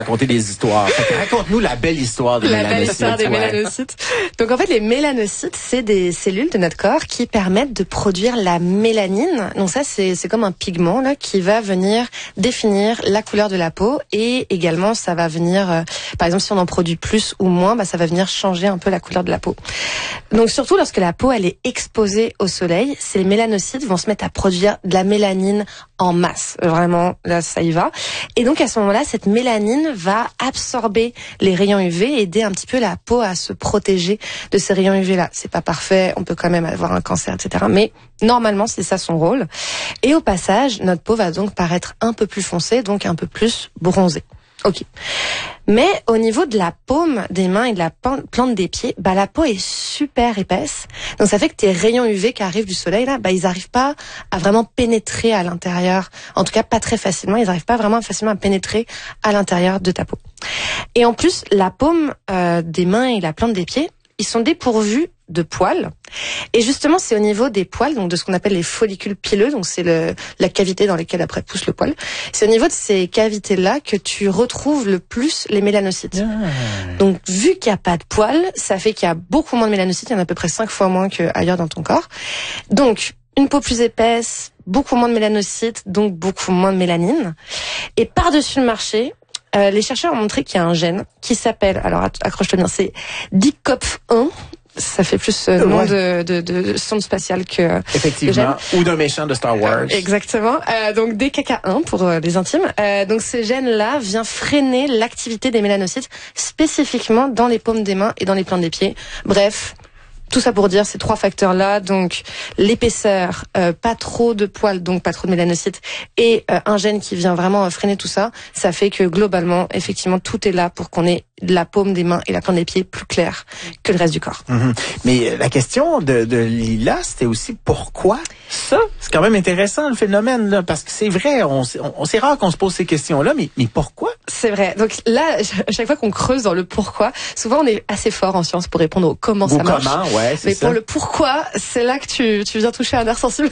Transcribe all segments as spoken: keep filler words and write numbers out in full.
raconter des histoires. Raconte-nous la belle histoire des la mélanocytes. belle histoire des ouais. mélanocytes. Donc en fait, les mélanocytes, c'est des cellules de notre corps qui permettent de produire la mélanine. Donc ça, c'est c'est comme un pigment là qui va venir définir la couleur de la peau, et également ça va venir, euh, par exemple, si on en produit plus ou moins, bah ça va venir changer un peu la couleur de la peau. Donc surtout lorsque la peau elle est exposée au soleil, ces mélanocytes vont se mettre à produire de la mélanine en masse. Vraiment, là ça y va. Et donc à ce moment-là, cette mélanine va absorber les rayons U V et aider un petit peu la peau à se protéger de ces rayons U V-là. C'est pas parfait, on peut quand même avoir un cancer, et cetera. Mais normalement, c'est ça son rôle. Et au passage, notre peau va donc paraître un peu plus foncée, donc un peu plus bronzée. Ok. Mais au niveau de la paume des mains et de la plante des pieds, bah la peau est super épaisse. Donc ça fait que tes rayons U V qui arrivent du soleil là, bah ils arrivent pas à vraiment pénétrer à l'intérieur. En tout cas, pas très facilement. Ils arrivent pas vraiment facilement à pénétrer à l'intérieur de ta peau. Et en plus, la paume euh, des mains et la plante des pieds, ils sont dépourvus de poils. Et justement, c'est au niveau des poils, donc de ce qu'on appelle les follicules pileux, donc c'est le, la cavité dans laquelle après pousse le poil. C'est au niveau de ces cavités-là que tu retrouves le plus les mélanocytes. Ah. Donc, vu qu'il n'y a pas de poils, ça fait qu'il y a beaucoup moins de mélanocytes, il y en a à peu près cinq fois moins qu'ailleurs dans ton corps. Donc, une peau plus épaisse, beaucoup moins de mélanocytes, donc beaucoup moins de mélanine. Et par-dessus le marché, Euh, les chercheurs ont montré qu'il y a un gène qui s'appelle, alors accroche-toi bien, c'est D C O P un. Ça fait plus euh, nom ouais. de, de, de sonde spatiale que effectivement, ou d'un méchant de Star Wars. Euh, exactement. Euh, donc D K K un pour euh, les intimes. Euh, donc ce gène-là vient freiner l'activité des mélanocytes spécifiquement dans les paumes des mains et dans les plantes des pieds. Bref. Tout ça pour dire ces trois facteurs-là, donc l'épaisseur, euh, pas trop de poils, donc pas trop de mélanocytes, et euh, un gène qui vient vraiment freiner tout ça, ça fait que globalement, effectivement, tout est là pour qu'on ait la paume des mains et la plante des pieds plus claire que le reste du corps. Mm-hmm. Mais la question de, de Lila, c'était aussi pourquoi ça? C'est quand même intéressant le phénomène, là, parce que c'est vrai, on, on, on c'est rare qu'on se pose ces questions-là, mais, mais pourquoi? C'est vrai. Donc là, à chaque fois qu'on creuse dans le pourquoi, souvent on est assez fort en science pour répondre au comment Ou ça marche. Comment, ouais, mais ça. Pour le pourquoi, c'est là que tu, tu viens toucher un nerf sensible.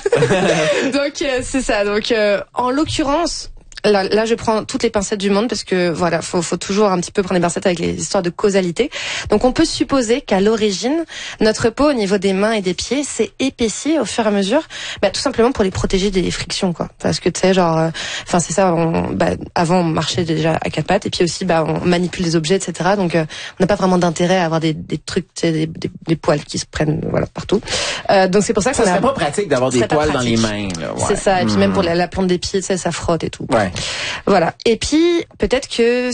Donc euh, c'est ça. Donc euh, en l'occurrence, Là, là, je prends toutes les pincettes du monde parce que voilà, faut, faut toujours un petit peu prendre les pincettes avec les histoires de causalité. Donc, on peut supposer qu'à l'origine, notre peau au niveau des mains et des pieds s'est épaissie au fur et à mesure, bah, tout simplement pour les protéger des frictions, quoi. Parce que tu sais, genre, enfin, euh, c'est ça. On, bah, avant, on marchait déjà à quatre pattes et puis aussi, bah, on manipule des objets, et cetera. Donc, euh, on n'a pas vraiment d'intérêt à avoir des, des trucs, tu sais, des, des, des poils qui se prennent, voilà, partout. Euh, donc, c'est pour ça que ça ça serait pas pratique d'avoir des poils dans les mains. Là, ouais. C'est ça. Et puis mmh. même pour la, la plante des pieds, tu sais, ça frotte et tout. Ouais. Voilà. Et puis, peut-être que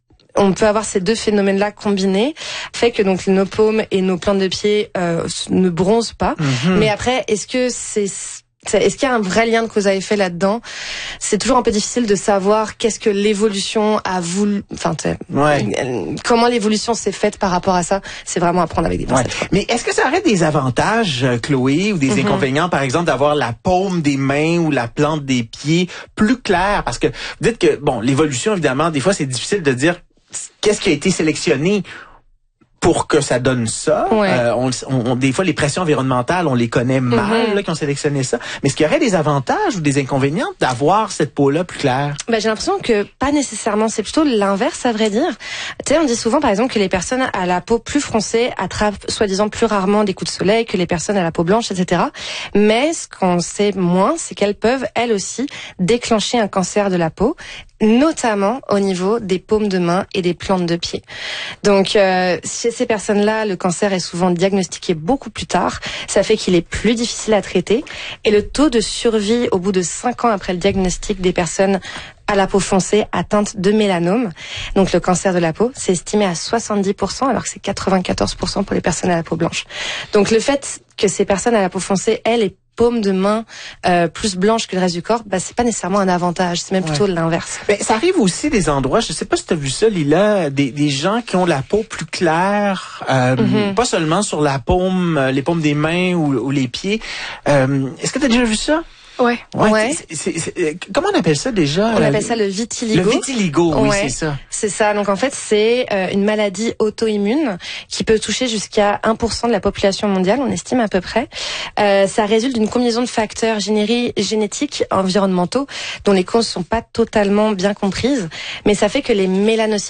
on peut avoir ces deux phénomènes-là combinés, fait que donc nos paumes et nos plantes de pied euh, ne bronzent pas. Mm-hmm. Mais après, est-ce que c'est Est-ce qu'il y a un vrai lien de cause à effet là-dedans? C'est toujours un peu difficile de savoir qu'est-ce que l'évolution a voulu, enfin, ouais. comment l'évolution s'est faite par rapport à ça. C'est vraiment à prendre avec des pincettes. Ouais. Mais est-ce que ça aurait des avantages, Chloé, ou des mm-hmm. inconvénients, par exemple, d'avoir la paume des mains ou la plante des pieds plus claire? Parce que vous dites que, bon, l'évolution, évidemment, des fois, c'est difficile de dire qu'est-ce qui a été sélectionné pour que ça donne ça. Ouais. Euh, on, on, des fois, les pressions environnementales, on les connaît mal, mm-hmm. là, qui ont sélectionné ça. Mais est-ce qu'il y aurait des avantages ou des inconvénients d'avoir cette peau-là plus claire? Ben, j'ai l'impression que pas nécessairement. C'est plutôt l'inverse, à vrai dire. Tu sais, on dit souvent, par exemple, que les personnes à la peau plus foncée attrapent, soi-disant, plus rarement des coups de soleil que les personnes à la peau blanche, et cetera. Mais ce qu'on sait moins, c'est qu'elles peuvent, elles aussi, déclencher un cancer de la peau, notamment au niveau des paumes de main et des plantes de pied. Donc, euh, chez ces personnes-là, le cancer est souvent diagnostiqué beaucoup plus tard. Ça fait qu'il est plus difficile à traiter. Et le taux de survie au bout de cinq ans après le diagnostic des personnes à la peau foncée atteinte de mélanome, donc le cancer de la peau, c'est estimé à soixante-dix pour cent, alors que c'est quatre-vingt-quatorze pour cent pour les personnes à la peau blanche. Donc le fait que ces personnes à la peau foncée, elles, aient paume de main euh, plus blanche que le reste du corps, bah c'est pas nécessairement un avantage, c'est même plutôt ouais. l'inverse. Mais ça arrive aussi des endroits, je sais pas si tu as vu ça, Lila, des, des gens qui ont la peau plus claire, euh, mm-hmm. pas seulement sur la paume, les paumes des mains ou, ou les pieds. Euh, est-ce que tu as déjà vu ça? Ouais. ouais. ouais. C'est, c'est, c'est, comment on appelle ça déjà? On appelle ça le vitiligo. Le vitiligo, oui, ouais. c'est ça. C'est ça. Donc en fait, c'est euh, une maladie auto-immune qui peut toucher jusqu'à un pour cent de la population mondiale, on estime à peu près. Euh, ça résulte d'une combinaison de facteurs généri- génétiques, environnementaux, dont les causes sont pas totalement bien comprises, mais ça fait que les mélanocytes